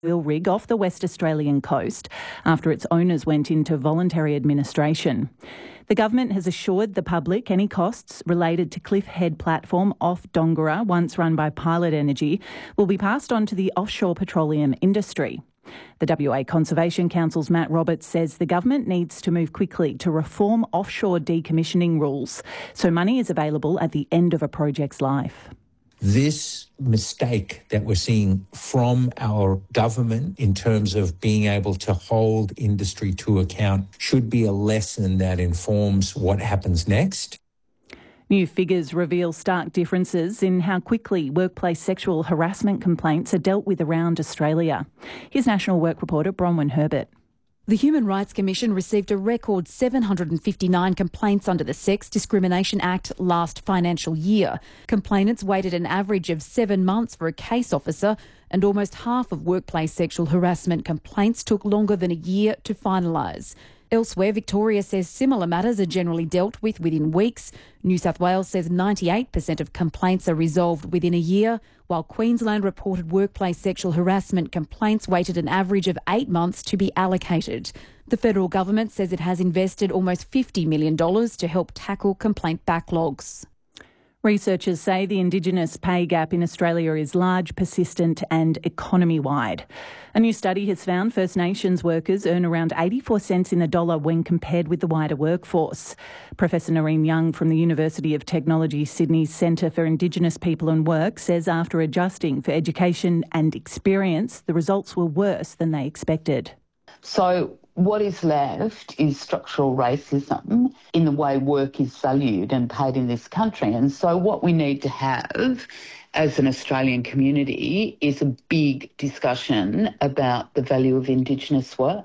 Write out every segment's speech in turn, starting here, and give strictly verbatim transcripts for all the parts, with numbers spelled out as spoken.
oil rig off the West Australian coast after its owners went into voluntary administration. The government has assured the public any costs related to Cliff Head platform off Dongara, once run by Pilot Energy, will be passed on to the offshore petroleum industry. The W A Conservation Council's Matt Roberts says the government needs to move quickly to reform offshore decommissioning rules so money is available at the end of a project's life. This mistake that we're seeing from our government in terms of being able to hold industry to account should be a lesson that informs what happens next. New figures reveal stark differences in how quickly workplace sexual harassment complaints are dealt with around Australia. Here's National Work reporter Bronwyn Herbert. The Human Rights Commission received a record seven hundred fifty-nine complaints under the Sex Discrimination Act last financial year. Complainants waited an average of seven months for a case officer, and almost half of workplace sexual harassment complaints took longer than a year to finalise. Elsewhere, Victoria says similar matters are generally dealt with within weeks. New South Wales says ninety-eight percent of complaints are resolved within a year, while Queensland reported workplace sexual harassment complaints waited an average of eight months to be allocated. The federal government says it has invested almost fifty million dollars to help tackle complaint backlogs. Researchers say the Indigenous pay gap in Australia is large, persistent and economy-wide. A new study has found First Nations workers earn around eighty-four cents in the dollar when compared with the wider workforce. Professor Noreen Young from the University of Technology Sydney's Centre for Indigenous People and Work says after adjusting for education and experience, the results were worse than they expected. So what is left is structural racism in the way work is valued and paid in this country. And so what we need to have as an Australian community is a big discussion about the value of Indigenous work.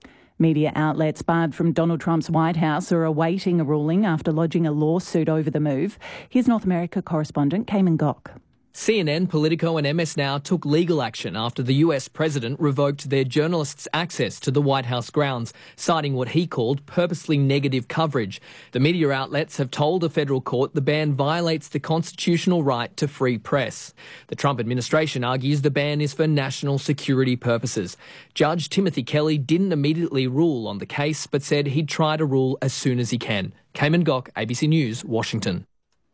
Media outlets barred from Donald Trump's White House are awaiting a ruling after lodging a lawsuit over the move. Here's North America correspondent Cayman Gok. C N N, Politico and M S Now took legal action after the U S president revoked their journalists' access to the White House grounds, citing what he called purposely negative coverage. The media outlets have told a federal court the ban violates the constitutional right to free press. The Trump administration argues the ban is for national security purposes. Judge Timothy Kelly didn't immediately rule on the case, but said he'd try to rule as soon as he can. Cayman Gok, A B C News, Washington.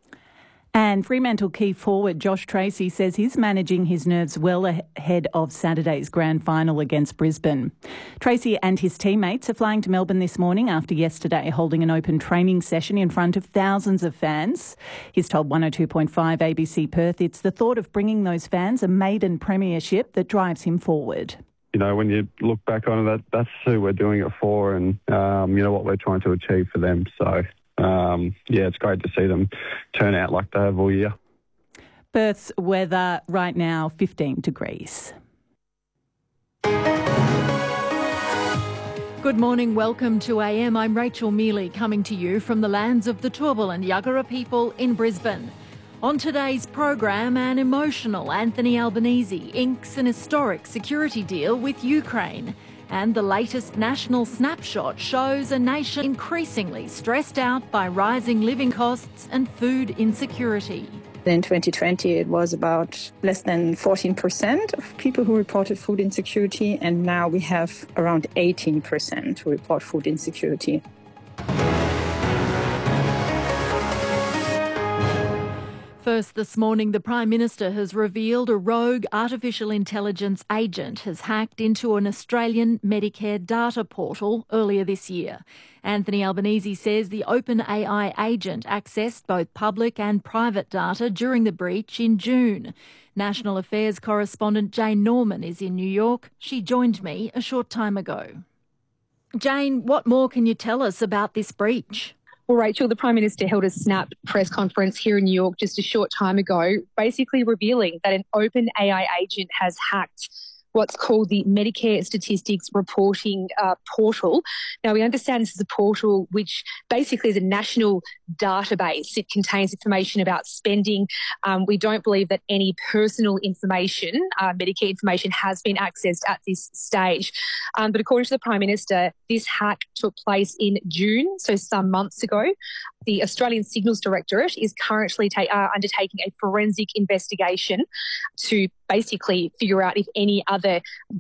And Fremantle key forward Josh Tracy says he's managing his nerves well ahead of Saturday's grand final against Brisbane. Tracy and his teammates are flying to Melbourne this morning after yesterday holding an open training session in front of thousands of fans. He's told one oh two point five A B C Perth it's the thought of bringing those fans a maiden premiership that drives him forward. You know, when you look back on it, that, that's who we're doing it for and, um, you know, what we're trying to achieve for them. So... Um, yeah, it's great to see them turn out like they have all year. Perth's weather right now, fifteen degrees. Good morning, welcome to A M. I'm Rachel Mealy coming to you from the lands of the Turrbal and Yagara people in Brisbane. On today's program, an emotional Anthony Albanese inks an historic security deal with Ukraine. And the latest national snapshot shows a nation increasingly stressed out by rising living costs and food insecurity. In twenty twenty, it was about less than fourteen percent of people who reported food insecurity, and now we have around eighteen percent who report food insecurity. First this morning, the Prime Minister has revealed a rogue artificial intelligence agent has hacked into an Australian Medicare data portal earlier this year. Anthony Albanese says the OpenAI agent accessed both public and private data during the breach in June. National Affairs correspondent Jane Norman is in New York. She joined me a short time ago. Jane, what more can you tell us about this breach? Well, Rachel, the Prime Minister held a snap press conference here in New York just a short time ago, basically revealing that an OpenAI agent has hacked what's called the Medicare Statistics Reporting uh, Portal. Now, we understand this is a portal which basically is a national database. It contains information about spending. Um, we don't believe that any personal information, uh, Medicare information, has been accessed at this stage. Um, but according to the Prime Minister, this hack took place in June, so some months ago. The Australian Signals Directorate is currently ta- uh, undertaking a forensic investigation to basically figure out if any other